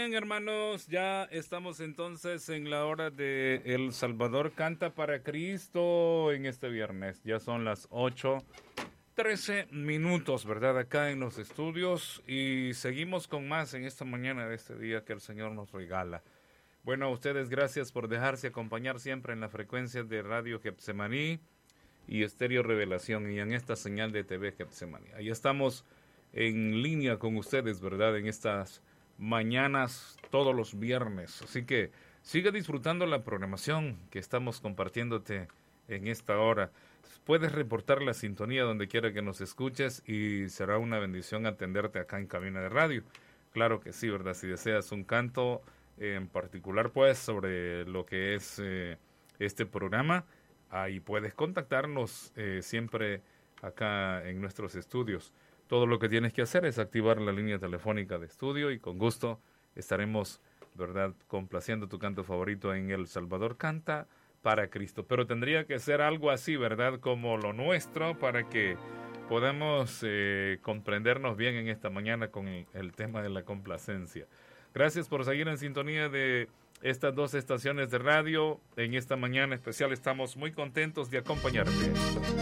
bien, hermanos, ya estamos entonces en la hora de El Salvador Canta para Cristo en este viernes. Ya son las 8:13, ¿verdad? Acá en los estudios y seguimos con más en esta mañana de este día que el Señor nos regala. Bueno, a ustedes gracias por dejarse acompañar siempre en la frecuencia de Radio Getsemaní y Estéreo Revelación y en esta señal de TV Getsemaní. Ahí estamos en línea con ustedes, ¿verdad? En estas mañanas, todos los viernes. Así que sigue disfrutando la programación que estamos compartiéndote en esta hora. Puedes reportar la sintonía donde quiera que nos escuches y será una bendición atenderte acá en cabina de radio. Claro que sí, ¿verdad? Si deseas un canto en particular, pues, sobre lo que es este programa, ahí puedes contactarnos siempre acá en nuestros estudios. Todo lo que tienes que hacer es activar la línea telefónica de estudio y con gusto estaremos, ¿verdad?, complaciendo tu canto favorito en El Salvador Canta para Cristo. Pero tendría que ser algo así, ¿verdad?, como lo nuestro para que podamos comprendernos bien en esta mañana con el tema de la complacencia. Gracias por seguir en sintonía de estas dos estaciones de radio. En esta mañana especial estamos muy contentos de acompañarte.